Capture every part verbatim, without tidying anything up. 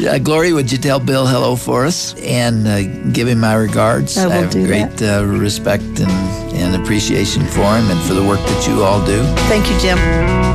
Uh, Gloria, would you tell Bill hello for us and uh, give him my regards? I will I have do great uh, respect and, and appreciation for him and for the work that you all do. Thank you, Jim.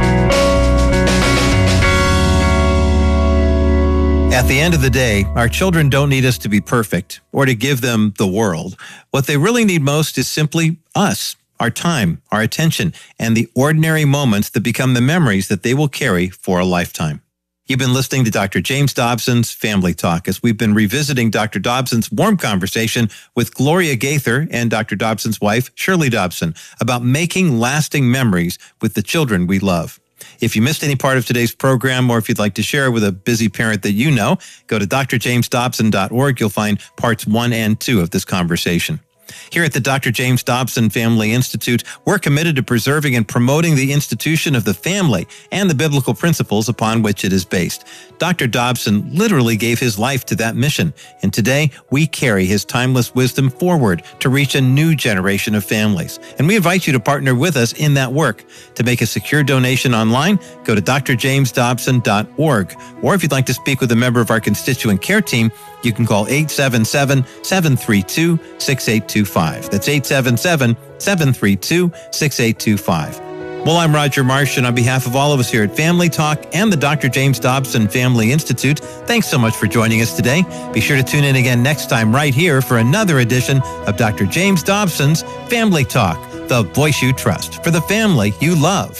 At the end of the day, our children don't need us to be perfect or to give them the world. What they really need most is simply us, our time, our attention, and the ordinary moments that become the memories that they will carry for a lifetime. You've been listening to Doctor James Dobson's Family Talk as we've been revisiting Doctor Dobson's warm conversation with Gloria Gaither and Doctor Dobson's wife, Shirley Dobson, about making lasting memories with the children we love. If you missed any part of today's program or if you'd like to share with a busy parent that you know, go to d r james dobson dot org. You'll find parts one and two of this conversation. Here at the Doctor James Dobson Family Institute, we're committed to preserving and promoting the institution of the family and the biblical principles upon which it is based. Doctor Dobson literally gave his life to that mission, and today we carry his timeless wisdom forward to reach a new generation of families. And we invite you to partner with us in that work. To make a secure donation online, go to d r james dobson dot org. Or if you'd like to speak with a member of our constituent care team, you can call eight seven seven, seven three two, six eight two five. That's eight seven seven, seven three two, six eight two five. Well, I'm Roger Marsh, and on behalf of all of us here at Family Talk and the Doctor James Dobson Family Institute, thanks so much for joining us today. Be sure to tune in again next time right here for another edition of Doctor James Dobson's Family Talk, the voice you trust for the family you love.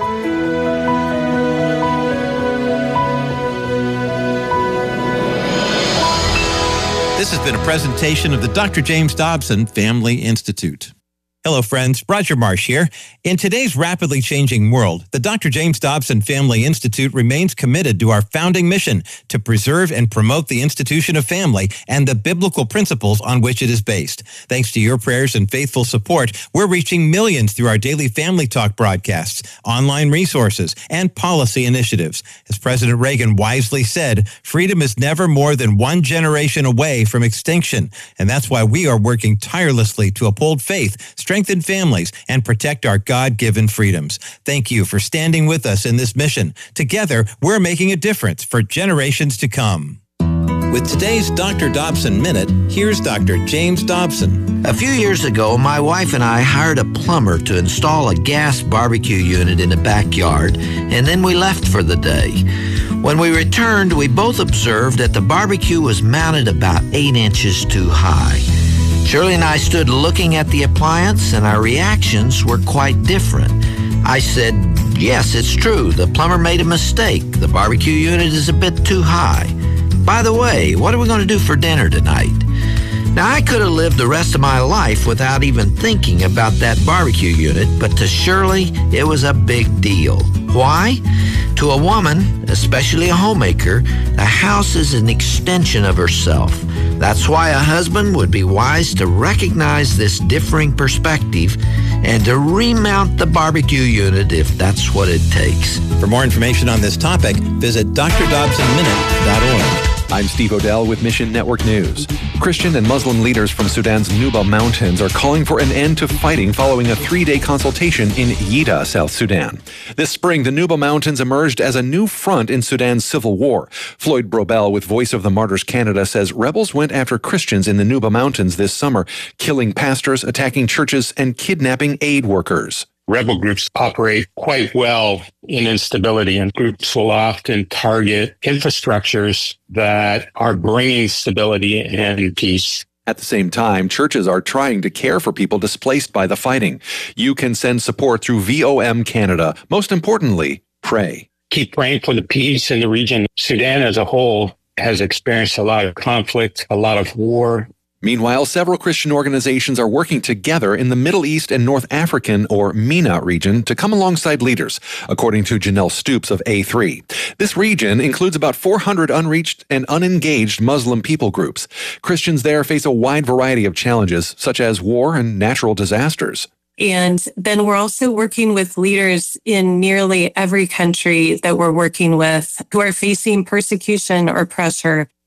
This has been a presentation of the Doctor James Dobson Family Institute. Hello, friends. Roger Marsh here. In today's rapidly changing world, the Doctor James Dobson Family Institute remains committed to our founding mission to preserve and promote the institution of family and the biblical principles on which it is based. Thanks to your prayers and faithful support, we're reaching millions through our daily Family Talk broadcasts, online resources, and policy initiatives. As President Reagan wisely said, freedom is never more than one generation away from extinction. And that's why we are working tirelessly to uphold faith, strengthen families, and protect our God-given freedoms. Thank you for standing with us in this mission. Together, we're making a difference for generations to come. With today's Doctor Dobson Minute, here's Doctor James Dobson. A few years ago, my wife and I hired a plumber to install a gas barbecue unit in the backyard, and then we left for the day. When we returned, we both observed that the barbecue was mounted about eight inches too high. Shirley and I stood looking at the appliance, and our reactions were quite different. I said, yes, it's true. The plumber made a mistake. The barbecue unit is a bit too high. By the way, what are we going to do for dinner tonight? Now, I could have lived the rest of my life without even thinking about that barbecue unit, but to Shirley, it was a big deal. Why? To a woman, especially a homemaker, the house is an extension of herself. That's why a husband would be wise to recognize this differing perspective and to remount the barbecue unit if that's what it takes. For more information on this topic, visit d r dobson minute dot org. I'm Steve Odell with Mission Network News. Christian and Muslim leaders from Sudan's Nuba Mountains are calling for an end to fighting following a three-day consultation in Yida, South Sudan. This spring, the Nuba Mountains emerged as a new front in Sudan's civil war. Floyd Brobel with Voice of the Martyrs Canada says rebels went after Christians in the Nuba Mountains this summer, killing pastors, attacking churches, and kidnapping aid workers. Rebel groups operate quite well in instability, and groups will often target infrastructures that are bringing stability and peace. At the same time, churches are trying to care for people displaced by the fighting. You can send support through V O M Canada. Most importantly, pray. Keep praying for the peace in the region. Sudan as a whole has experienced a lot of conflict, a lot of war. Meanwhile, several Christian organizations are working together in the Middle East and North African, or MENA, region to come alongside leaders, according to Janelle Stoops of A three. This region includes about four hundred unreached and unengaged Muslim people groups. Christians there face a wide variety of challenges, such as war and natural disasters. And then we're also working with leaders in nearly every country that we're working with who are facing persecution or pressure.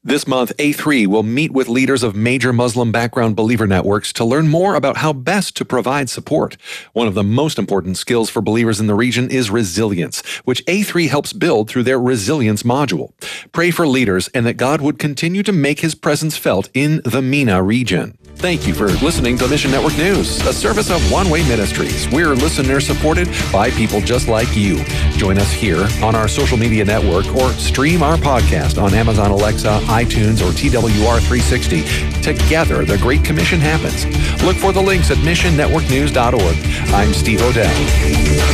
This month, A three will meet with leaders of major Muslim background believer networks to learn more about how best to provide support. One of the most important skills for believers in the region is resilience, which A three helps build through their resilience module. Pray for leaders and that God would continue to make his presence felt in the MENA region. Thank you for listening to Mission Network News, a service of One Way Ministries. We're listener supported by people just like you. Join us here on our social media network or stream our podcast on Amazon Alexa, iTunes, or T W R three sixty. Together, the Great Commission happens. Look for the links at mission network news dot org. I'm Steve Odell.